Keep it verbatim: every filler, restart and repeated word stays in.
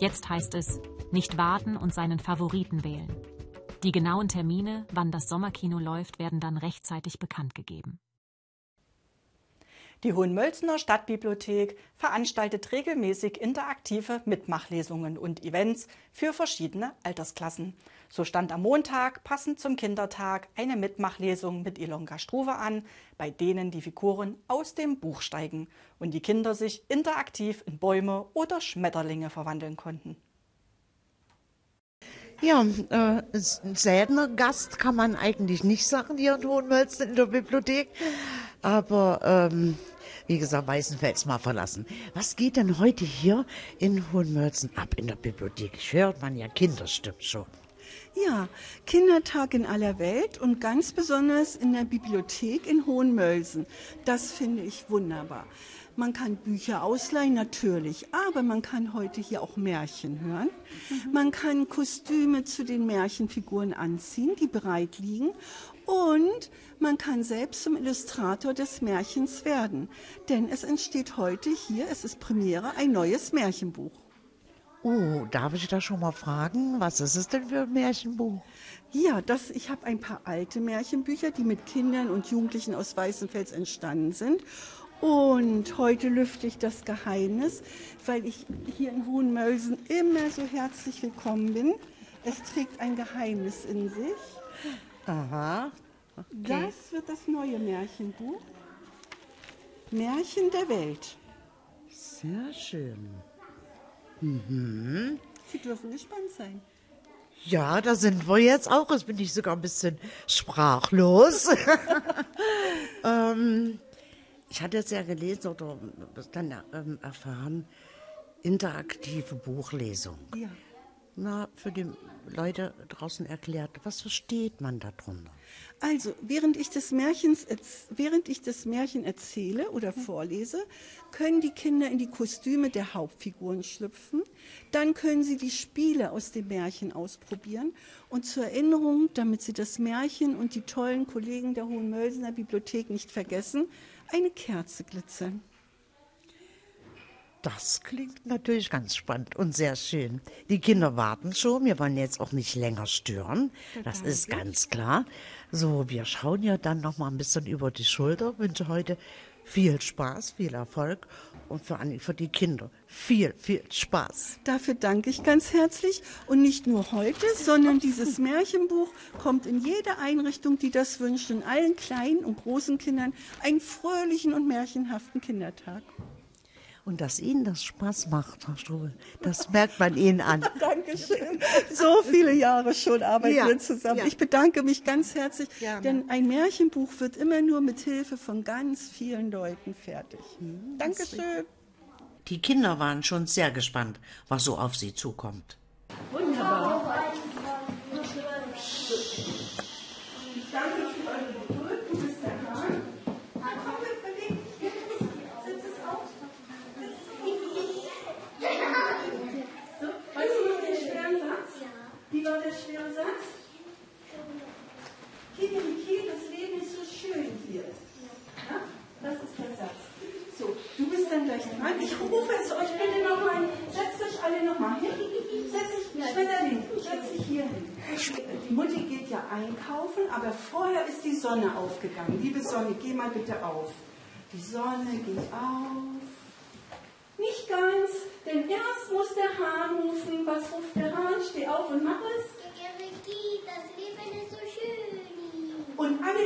Jetzt heißt es, nicht warten und seinen Favoriten wählen. Die genauen Termine, wann das Sommerkino läuft, werden dann rechtzeitig bekannt gegeben. Die Hohenmölzener Stadtbibliothek veranstaltet regelmäßig interaktive Mitmachlesungen und Events für verschiedene Altersklassen. So stand am Montag, passend zum Kindertag, eine Mitmachlesung mit Ilonka Struve an, bei denen die Figuren aus dem Buch steigen und die Kinder sich interaktiv in Bäume oder Schmetterlinge verwandeln konnten. Ja, äh, ein seltener Gast kann man eigentlich nicht sagen hier in Hohenmölzen in der Bibliothek. Aber ähm, wie gesagt, Weißenfels mal verlassen. Was geht denn heute hier in Hohenmölzen ab in der Bibliothek? Ich hört man ja Kinderstimmen schon. Ja, Kindertag in aller Welt und ganz besonders in der Bibliothek in Hohenmölsen. Das finde ich wunderbar. Man kann Bücher ausleihen, natürlich, aber man kann heute hier auch Märchen hören. Mhm. Man kann Kostüme zu den Märchenfiguren anziehen, die bereit liegen. Und man kann selbst zum Illustrator des Märchens werden. Denn es entsteht heute hier, es ist Premiere, ein neues Märchenbuch. Oh, darf ich da schon mal fragen, was ist es denn für ein Märchenbuch? Ja, das, ich habe ein paar alte Märchenbücher, die mit Kindern und Jugendlichen aus Weißenfels entstanden sind. Und heute lüfte ich das Geheimnis, weil ich hier in Hohenmölsen immer so herzlich willkommen bin. Es trägt ein Geheimnis in sich. Aha. Okay. Das wird das neue Märchenbuch. Märchen der Welt. Sehr schön. Mhm. Sie dürfen gespannt sein. Ja, da sind wir jetzt auch. Jetzt bin ich sogar ein bisschen sprachlos. ähm, ich hatte jetzt ja gelesen oder dann ähm, erfahren, interaktive Buchlesung. Ja. Na, für die Leute draußen erklärt, was versteht man darunter? Also, während ich das Märchens, während ich das Märchen erzähle oder vorlese, können die Kinder in die Kostüme der Hauptfiguren schlüpfen. Dann können sie die Spiele aus dem Märchen ausprobieren. Und zur Erinnerung, damit sie das Märchen und die tollen Kollegen der Hohenmölsener Bibliothek nicht vergessen, eine Kerze glitzern. Das klingt natürlich ganz spannend und sehr schön. Die Kinder warten schon, wir wollen jetzt auch nicht länger stören, das ist ganz klar. So, wir schauen ja dann noch mal ein bisschen über die Schulter. Ich wünsche heute viel Spaß, viel Erfolg und vor allem für die Kinder viel, viel Spaß. Dafür danke ich ganz herzlich und nicht nur heute, sondern dieses Märchenbuch kommt in jede Einrichtung, die das wünscht, und allen kleinen und großen Kindern einen fröhlichen und märchenhaften Kindertag. Und dass Ihnen das Spaß macht, Frau Struve, das merkt man Ihnen an. Dankeschön. So viele Jahre schon arbeiten ja, wir zusammen. Ja. Ich bedanke mich ganz herzlich, ja, denn ein Märchenbuch wird immer nur mit Hilfe von ganz vielen Leuten fertig. Hm, Dankeschön. Die Kinder waren schon sehr gespannt, was so auf sie zukommt. Wunderbar. Ich danke für eure Geduld. Du bist der Hahn. Komm mit, beweg. Setz es auf. So, weißt du noch den schweren Satz? Wie war der schwere Satz? Kikeriki, das Leben ist so schön hier. Ja? Das ist der Satz. So, du bist dann gleich dran. Ich rufe es euch bitte nochmal. Setzt euch alle nochmal hin. Setz dich, Schmetterling, setz dich hier hin. Die Mutti geht ja einkaufen, aber vorher ist die Sonne aufgegangen. Liebe Sonne, geh mal bitte auf. Die Sonne geht auf. Nicht ganz, denn erst muss der Hahn rufen. Was ruft der Hahn? Steh auf und mach es.